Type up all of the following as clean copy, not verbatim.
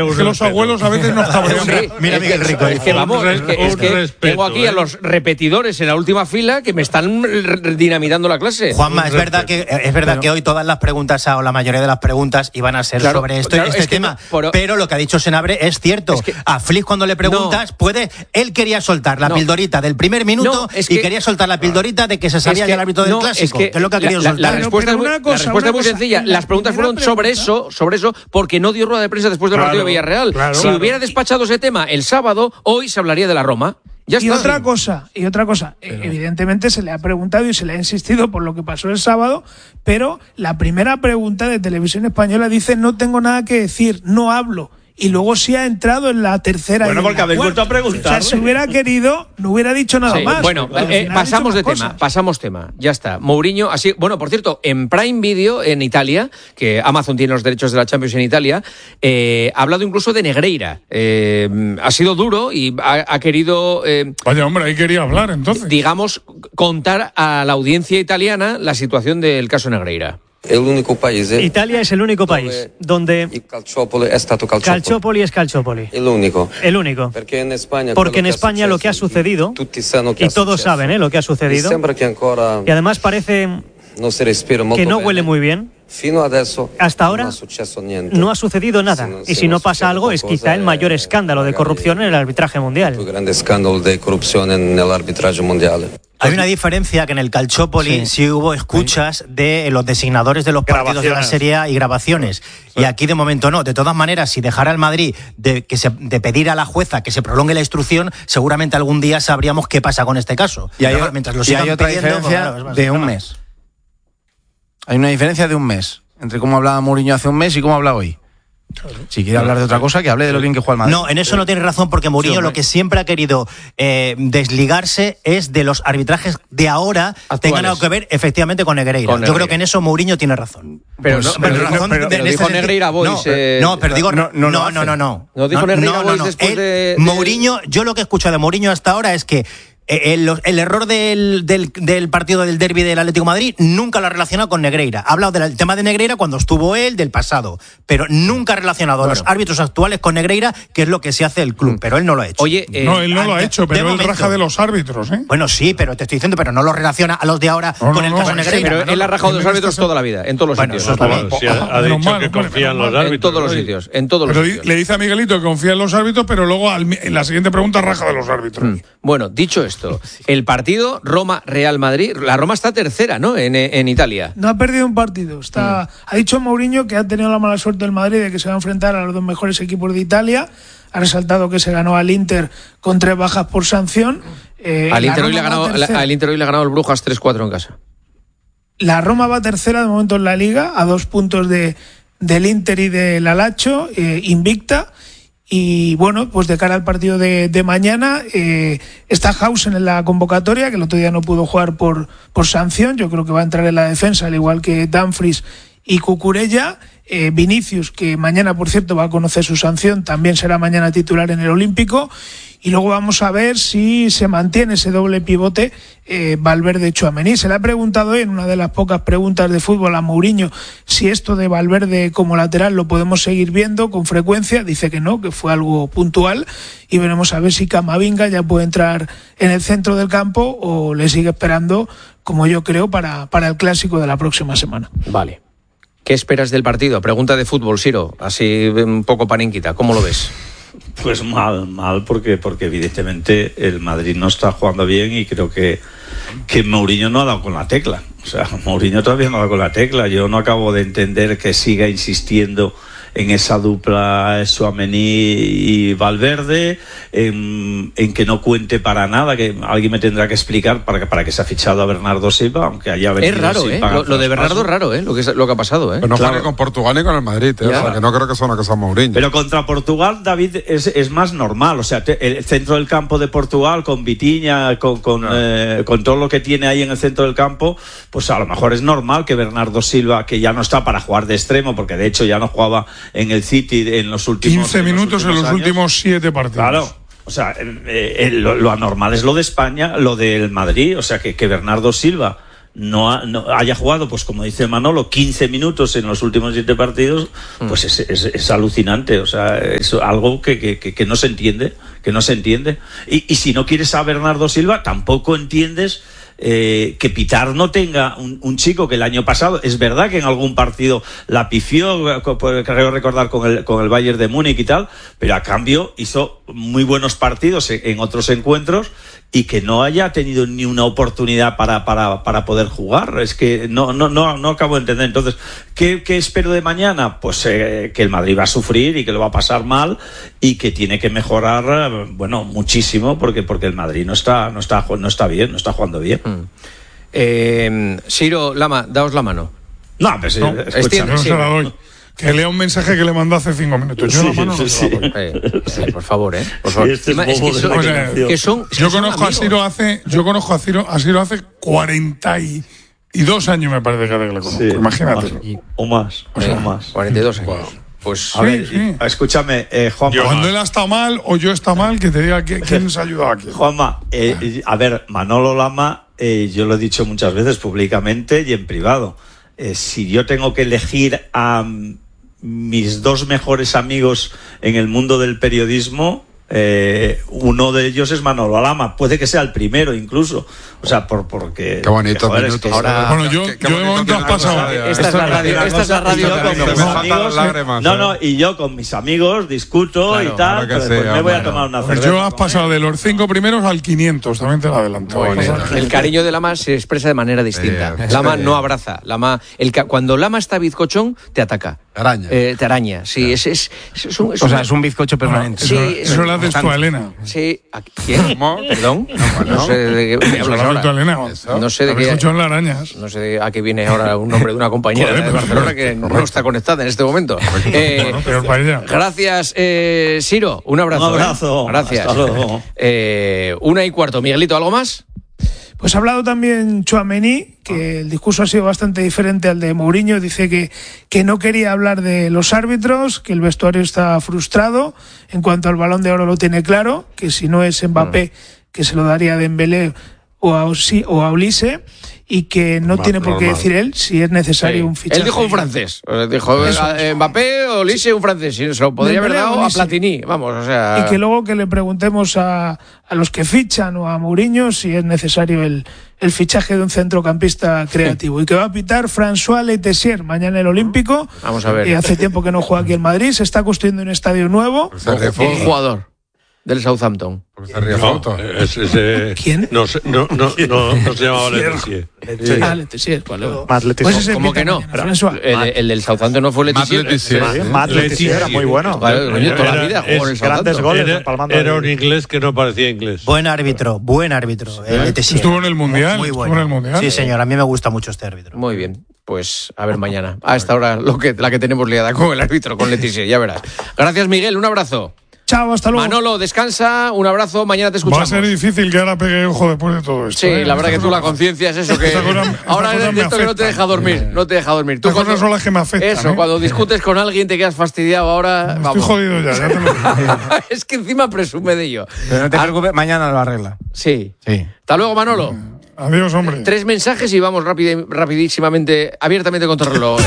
que los abuelos a veces nos cabrean. Sí, Mira, Miguel Rico. Es que vamos, es que tengo aquí a los repetidores en la última fila que me están dinamitando la clase. Juanma, es verdad que hoy todas las preguntas, o la mayoría de las preguntas, iban a ser sobre este tema. Pero lo que ha dicho Senabre es cierto. A Flick, cuando le preguntas, él quería soltar la pildorita del primer minuto y quería soltar la pildorita de que se sabía ya el árbitro del clásico, que es lo que ha querido soltar. La respuesta es muy sencilla. Las preguntas fueron sobre eso, porque no dio rueda de prensa después del partido de Villarreal. Si hubiera despachado ese tema el sábado, hoy se hablaría de la Roma. Y otra cosa, evidentemente se le ha preguntado y se le ha insistido por lo que pasó el sábado, pero la primera pregunta de Televisión Española dice: no tengo nada que decir, no hablo. Y luego sí ha entrado en la tercera. Bueno, porque habéis vuelto a preguntar. O sea, si hubiera querido, no hubiera dicho nada más. Bueno, pasamos tema. Ya está. Mourinho, así. Bueno, por cierto, en Prime Video, en Italia, que Amazon tiene los derechos de la Champions en Italia, ha hablado incluso de Negreira. Ha sido duro y ha querido. Vaya, hombre, ahí quería hablar entonces. Digamos, contar a la audiencia italiana la situación del caso Negreira. Italia es el único país donde Calciopoli es Calciopoli. El único. Porque en España lo que ha sucedido, y todos saben lo que ha sucedido, y además parece que no huele muy bien. Hasta ahora no ha sucedido nada, y si no pasa algo es quizá el mayor escándalo de corrupción en el arbitraje mundial. Hay una diferencia, que en el Calciopoli sí hubo escuchas de los designadores de los partidos de la Serie A y grabaciones. Y aquí de momento no. De todas maneras, si dejara el Madrid de pedir a la jueza que se prolongue la instrucción, seguramente algún día sabríamos qué pasa con este caso. Y hay otra diferencia de un mes. Hay una diferencia de un mes entre cómo hablaba Mourinho hace un mes y cómo habla hoy. Si quiere hablar de otra cosa, que hable de lo bien que juega el Madrid. No, en eso no tiene razón, porque Mourinho lo que siempre ha querido desligarse es de los arbitrajes de ahora tengan algo que ver efectivamente con Negreira. Yo creo que en eso Mourinho tiene razón. Pero dijo Negreira Boys. No dijo Negreira Boys después de... Mourinho, yo lo que he escuchado de Mourinho hasta ahora es que el error del partido del derbi del Atlético de Madrid nunca lo ha relacionado con Negreira. Ha hablado del tema de Negreira cuando estuvo él, del pasado, pero nunca ha relacionado a los árbitros actuales con Negreira, que es lo que se hace el club, pero él no lo ha hecho. Oye, no, él no lo ha hecho, pero él raja de los árbitros, ¿eh? Bueno, sí, pero te estoy diciendo, pero no lo relaciona a los de ahora con el caso de Negreira. Pero él ha rajado de los árbitros toda la vida, en todos los sitios. Eso ha dicho que confía en los árbitros. En todos los sitios, en todos los sitios. Le dice a Miguelito que confía en los árbitros, pero luego en la siguiente pregunta raja de los árbitros. Bueno, dicho esto, el partido Roma-Real Madrid, la Roma está tercera, ¿no? En Italia. No ha perdido un partido. Ha dicho Mourinho que ha tenido la mala suerte el Madrid de que se va a enfrentar a los dos mejores equipos de Italia. Ha resaltado que se ganó al Inter con 3 bajas por sanción. Al Inter hoy le ha ganado el Brujas 3-4 en casa. La Roma va tercera de momento en la Liga, a 2 puntos del Inter y del Lazio, invicta. Y bueno, pues de cara al partido de mañana, está Hausen en la convocatoria, que el otro día no pudo jugar por sanción. Yo creo que va a entrar en la defensa, al igual que Dumfries y Cucurella. Vinicius, que mañana, por cierto, va a conocer su sanción, también será mañana titular en el Olímpico. Y luego vamos a ver si se mantiene ese doble pivote Valverde-Tchouaméni. Se le ha preguntado hoy, en una de las pocas preguntas de fútbol, a Mourinho si esto de Valverde como lateral lo podemos seguir viendo con frecuencia. Dice que no, que fue algo puntual, y veremos a ver si Camavinga ya puede entrar en el centro del campo o le sigue esperando, como yo creo, para el clásico de la próxima semana. Vale. ¿Qué esperas del partido? Pregunta de fútbol, Siro, así un poco panenquita. ¿Cómo lo ves? Pues mal, porque evidentemente el Madrid no está jugando bien, y creo que Mourinho no ha dado con la tecla. O sea, Mourinho todavía no ha dado con la tecla. Yo no acabo de entender que siga insistiendo en esa dupla Tchouaméni y Valverde, en que no cuente para nada, que alguien me tendrá que explicar para qué se ha fichado a Bernardo Silva, aunque haya venido. Es raro, lo de Bernardo es raro, lo que ha pasado, Pero no juega ni con Portugal ni con el Madrid, o sea, que no creo que sea una cosa Mourinho. Pero contra Portugal, David, es más normal. O sea, el centro del campo de Portugal, con Vitinha, con todo lo que tiene ahí en el centro del campo, pues a lo mejor es normal que Bernardo Silva, que ya no está para jugar de extremo, porque de hecho ya no jugaba en el City en los últimos 15 minutos en los últimos 7 partidos. Claro, o sea, lo anormal es lo de España, lo del Madrid. O sea, que Bernardo Silva no haya jugado, pues como dice Manolo, 15 minutos en los últimos 7 partidos, pues es alucinante. O sea, es algo que no se entiende, y si no quieres a Bernardo Silva, tampoco entiendes que Pitar no tenga un chico que el año pasado, es verdad que en algún partido la pifió, creo recordar con el Bayern de Múnich y tal, pero a cambio hizo muy buenos partidos en otros encuentros, y que no haya tenido ni una oportunidad para poder jugar. Es que no acabo de entender. Entonces, ¿qué espero de mañana? Pues que el Madrid va a sufrir y que lo va a pasar mal, y que tiene que mejorar, bueno, muchísimo, porque el Madrid no está bien, no está jugando bien. Siro, Lama, daos la mano. No, pero sí, escucha, no se la doy. Que lea un mensaje que le mandó hace 5 minutos. Yo la mano no se la doy. Por favor, Por favor. Yo conozco a Siro hace 42 años, me parece que le conozco. Sí, imagínate. O más. 42 años. Wow. Pues a ver, escúchame, Juanma. Cuando él ha estado mal o yo está mal, que te diga quién nos ha ayudado aquí. Juanma, a ver, Manolo Lama, yo lo he dicho muchas veces públicamente y en privado. Si yo tengo que elegir a mis 2 mejores amigos en el mundo del periodismo, uno de ellos es Manolo Lama. Puede que sea el primero incluso. O sea, porque... Qué bonitos minutos. Bueno, yo de momento has pasado. Esta es la radio. Y yo con mis amigos discuto y tal, pero después me voy a tomar una cerveza. Yo has pasado de los 5 primeros al 500, también te lo adelanto. El cariño de Lama se expresa de manera distinta. Lama no abraza. Cuando Lama está bizcochón, te ataca. Te araña. Sí, es un bizcocho permanente. Eso lo haces tú a Elena. Sí. ¿Quién? ¿Perdón? No sé de qué hablas ahora. No sé de qué. En las arañas. No sé a qué viene ahora un nombre de una compañera de Barcelona que no está conectada en este momento. Gracias, Siro. Un abrazo. Un abrazo. Gracias. Hasta luego. 1:15. Miguelito, ¿algo más? Pues ha hablado también Tchouaméni, que el discurso ha sido bastante diferente al de Mourinho. Dice que no quería hablar de los árbitros, que el vestuario está frustrado. En cuanto al Balón de Oro lo tiene claro, que si no es Mbappé, que se lo daría a Dembélé o a Olise, y que no tiene por qué decir él si es necesario un fichaje. Él dijo un francés. Dijo Mbappé o Olise, un francés. Si se lo podría haber dado a Platini. Vamos, o sea... Y que luego que le preguntemos a los que fichan o a Mourinho si es necesario el fichaje de un centrocampista creativo. Y que va a pitar François Letessier mañana el Olímpico. Vamos a ver. Hace tiempo que no juega aquí en Madrid. Se está construyendo un estadio nuevo. Un jugador del Southampton. ¿Quién? No se llamaba Letessier. Letessier. Más Letessier. Pues ¿Cómo que no? El del Southampton no fue Letessier. Matt Letessier era muy bueno. Toda la vida jugó en el grandes goles. Era un inglés que no parecía inglés. Buen árbitro. Letessier. Estuvo en el Mundial. Muy bueno. Sí, señor. A mí me gusta mucho este árbitro. Muy bien. Pues a ver mañana. A esta hora la que tenemos liada con el árbitro, con Letessier, ya verás. Gracias, Miguel. Un abrazo. Chao, hasta luego. Manolo, descansa, un abrazo, mañana te escuchamos. Va a ser difícil que ahora pegue ojo después de todo esto. Sí, la verdad que tú la conciencia es eso, que ahora es esto que no te deja dormir, Tú cosas son las que me afectan. Eso, cuando discutes con alguien te quedas fastidiado, ahora... Estoy jodido ya te lo digo. Es que encima presume de ello. Pero no te preocupes, mañana lo arregla. Sí. Hasta luego, Manolo. Adiós, hombre. 3 mensajes y vamos rapidísimamente, abiertamente contra el reloj.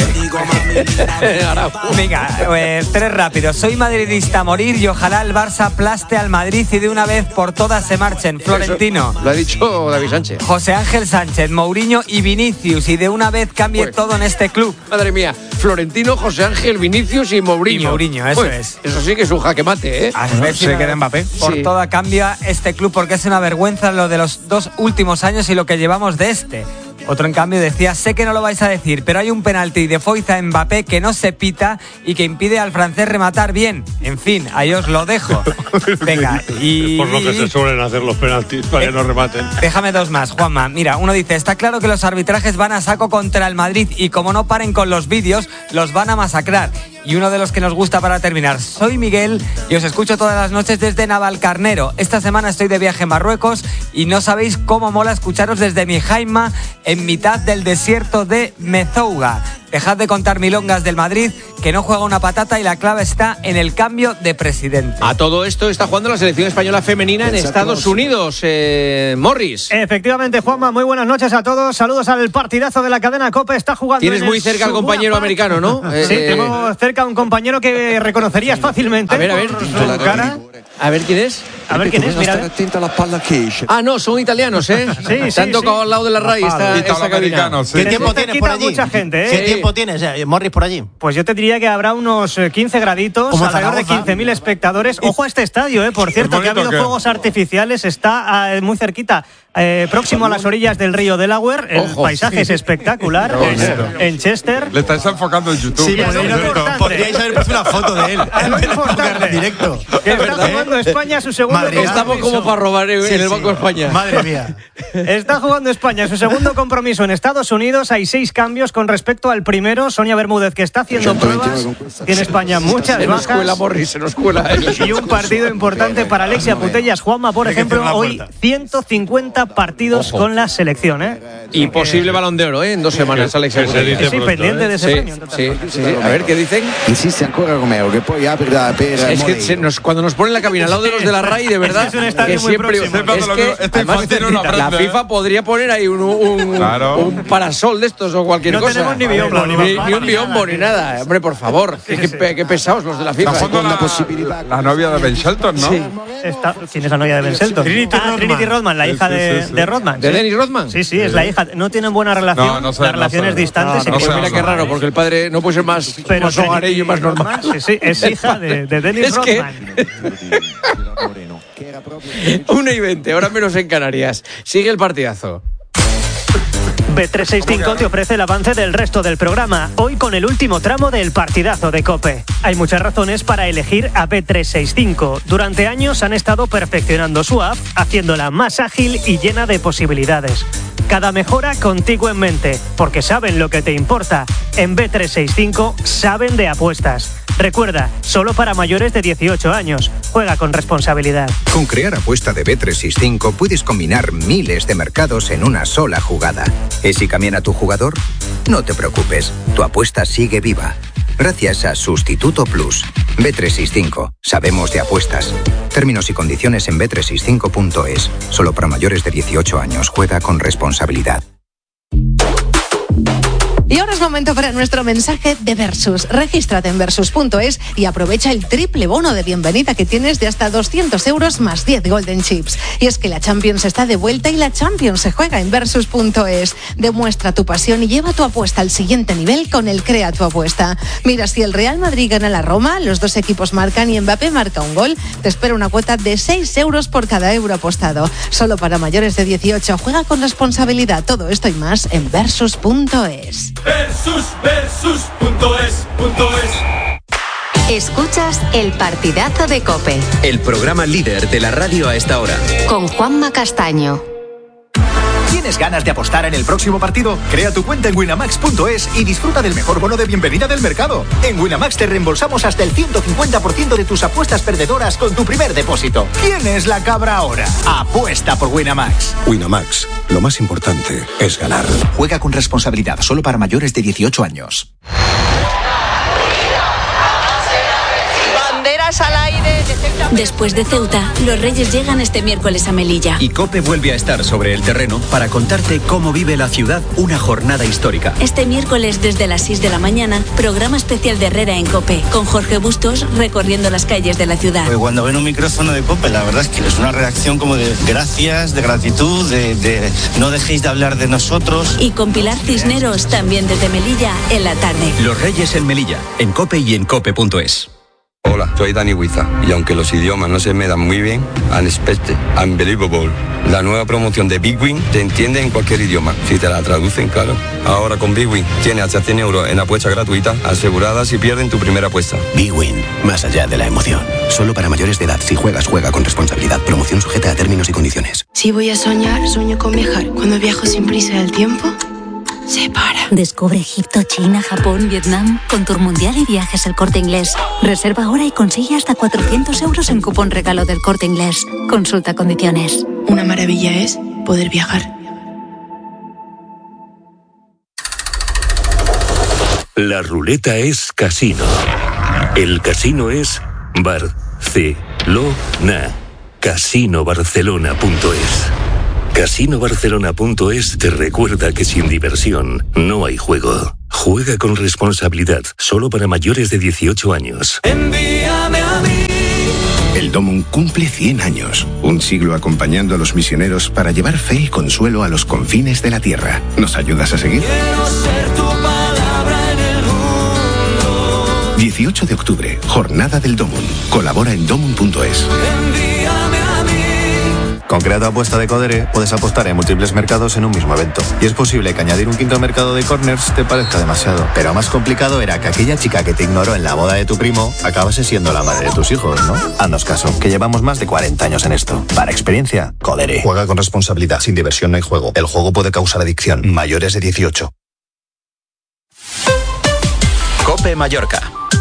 Venga, 3 rápidos. Soy madridista a morir y ojalá el Barça aplaste al Madrid y de una vez por todas se marchen. Florentino. Eso lo ha dicho David Sánchez. José Ángel Sánchez, Mourinho y Vinicius, y de una vez cambie todo en este club. Madre mía, Florentino, José Ángel, Vinicius y Mourinho. Y Mourinho, eso es. Eso sí que es un jaque mate, ¿eh? A ver si se queda Mbappé. Por toda cambia este club, porque es una vergüenza lo de los 2 últimos años y lo que llevamos de este. Otro, en cambio, decía: sé que no lo vais a decir, pero hay un penalti de Foyth a Mbappé que no se pita y que impide al francés rematar bien. En fin, ahí os lo dejo. Venga, y... Por lo que se suelen hacer los penaltis para que no rematen. Déjame 2 más, Juanma. Mira, uno dice: está claro que los arbitrajes van a saco contra el Madrid y como no paren con los vídeos, los van a masacrar. Y uno de los que nos gusta para terminar: soy Miguel y os escucho todas las noches desde Navalcarnero. Esta semana estoy de viaje en Marruecos y no sabéis cómo mola escucharos desde mi Jaima en mitad del desierto de Mezouga. Dejad de contar milongas del Madrid, que no juega una patata y la clave está en el cambio de presidente. A todo esto está jugando la selección española femenina en Estados Unidos. Morris. Efectivamente, Juanma, muy buenas noches a todos. Saludos al partidazo de la cadena COPE. Está jugando. Tienes muy cerca al compañero americano, ¿no? Sí, tengo cerca a un compañero que reconocerías fácilmente. A ver. Su cara. A ver quién es. Mira. Ah, no, son italianos, ¿eh? Sí, se han tocado al lado de la RAI esta cabina. ¿Qué tiempo tienes por allí? Mucha gente, ¿eh? ¿Qué tiempo tienes, Morris, por allí? Pues yo te diría que habrá unos 15 graditos, alrededor de 15.000 espectadores. Ojo a este estadio, por cierto, que ha habido fuegos artificiales, está muy cerquita. Próximo a las orillas del río Delaware. El paisaje es espectacular. En Chester. Le estáis enfocando en YouTube. Sí, podríais haber puesto una foto de él. Muy importante. En directo. Que está jugando España su segundo compromiso. Estamos como para robar en el Banco de España. Madre mía. Está jugando España su segundo compromiso en Estados Unidos. Hay 6 cambios con respecto al primero. Sonia Bermúdez, que está haciendo pruebas. Tiene España muchas bajas. Se nos cuela, Morris, se nos cuela. Y un partido importante para Alexia Putellas. Juanma, por ejemplo, hoy 150 partidos con la selección, Y posible Balón de Oro, en 2 semanas, Alexia Putellas. Sí, pendiente de ese premio. Sí. A ver, ¿qué dicen? Insiste ancora Romeo, que poi apre es que cuando nos ponen la cabina al lado de los de la RAI, de verdad, es un estadio que muy siempre la FIFA podría poner ahí un parasol de estos o cualquier cosa. No tenemos ni biombo, ni un biombo ni nada. Hombre, por favor, qué pesados los de la FIFA. La novia de Ben Shelton, ¿no? Sí. ¿Quién es la novia de Ben Shelton? Trinity Rodman, la hija de Rodman. ¿De Dennis Rodman? Sí, es la hija. No tienen buena relación, la relación es distante. Mira qué raro, porque el padre no puede ser más hogareño y más normal. Sí, es hija de Dennis Rodman. 1:20, ahora menos en Canarias. Sigue el partidazo. Bet365 te ofrece el avance del resto del programa, hoy con el último tramo del partidazo de COPE. Hay muchas razones para elegir a Bet365. Durante años han estado perfeccionando su app, haciéndola más ágil y llena de posibilidades. Cada mejora contigo en mente, porque saben lo que te importa. En Bet365 saben de apuestas. Recuerda, solo para mayores de 18 años. Juega con responsabilidad. Con Crear Apuesta de Bet365 puedes combinar miles de mercados en una sola jugada. ¿Y si cambian a tu jugador? No te preocupes, tu apuesta sigue viva. Gracias a Sustituto Plus. Bet365. Sabemos de apuestas. Términos y condiciones en bet365.es. Solo para mayores de 18 años. Juega con responsabilidad. Y ahora es momento para nuestro mensaje de Versus. Regístrate en Versus.es y aprovecha el triple bono de bienvenida que tienes de hasta 200 euros más 10 Golden Chips. Y es que la Champions está de vuelta y la Champions se juega en Versus.es. Demuestra tu pasión y lleva tu apuesta al siguiente nivel con el Crea tu Apuesta. Mira, si el Real Madrid gana la Roma, los 2 equipos marcan y Mbappé marca un gol, te espera una cuota de 6 euros por cada euro apostado. Solo para mayores de 18. Juega con responsabilidad. Todo esto y más en Versus.es. Versus.es. Escuchas el partidazo de COPE. El programa líder de la radio a esta hora. Con Juanma Castaño. ¿Tienes ganas de apostar en el próximo partido? Crea tu cuenta en winamax.es y disfruta del mejor bono de bienvenida del mercado. En Winamax te reembolsamos hasta el 150% de tus apuestas perdedoras con tu primer depósito. ¿Quién es la cabra ahora? Apuesta por Winamax. Winamax, lo más importante es ganar. Juega con responsabilidad, solo para mayores de 18 años. Banderas al aire. Después de Ceuta, los Reyes llegan este miércoles a Melilla. Y COPE vuelve a estar sobre el terreno para contarte cómo vive la ciudad una jornada histórica. Este miércoles desde las 6 de la mañana, programa especial de Herrera en COPE, con Jorge Bustos recorriendo las calles de la ciudad. Pues cuando ven un micrófono de COPE, la verdad es que es una reacción como de gracias, de gratitud, de no dejéis de hablar de nosotros. Y con Pilar Cisneros también desde Melilla en la tarde. Los Reyes en Melilla, en COPE y en COPE.es. Hola, soy Dani Huiza y aunque los idiomas no se me dan muy bien, Unexpected, Unbelievable, la nueva promoción de Big Win te entiende en cualquier idioma, si te la traducen, claro. Ahora con Big Win tienes hasta 100 euros en apuestas gratuitas aseguradas si pierden tu primera apuesta. Big Win, más allá de la emoción. Solo para mayores de edad. Si juegas, juega con responsabilidad. Promoción sujeta a términos y condiciones. Si voy a soñar, sueño con viajar. Cuando viajo sin prisa del tiempo, se para. Descubre Egipto, China, Japón, Vietnam, con Tour Mundial y Viajes El Corte Inglés. Reserva ahora y consigue hasta 400 euros en cupón regalo del Corte Inglés. Consulta condiciones. Una maravilla es poder viajar. La ruleta es casino. El casino es Barcelona. Casinobarcelona.es. Casinobarcelona.es te recuerda que sin diversión no hay juego. Juega con responsabilidad, solo para mayores de 18 años. Envíame a mí. El Domum cumple 100 años, un siglo acompañando a los misioneros para llevar fe y consuelo a los confines de la tierra. ¿Nos ayudas a seguir? Quiero ser tu palabra en el mundo. 18 de octubre, Jornada del Domum. Colabora en domum.es. Envíame a mí. Con Crea tu apuesta de Codere puedes apostar en múltiples mercados en un mismo evento. Y es posible que añadir un quinto mercado de corners te parezca demasiado. Pero más complicado era que aquella chica que te ignoró en la boda de tu primo acabase siendo la madre de tus hijos, ¿no? Haznos caso, que llevamos más de 40 años en esto. Para experiencia, Codere. Juega con responsabilidad. Sin diversión no hay juego. El juego puede causar adicción. Mayores de 18. COPE Mallorca.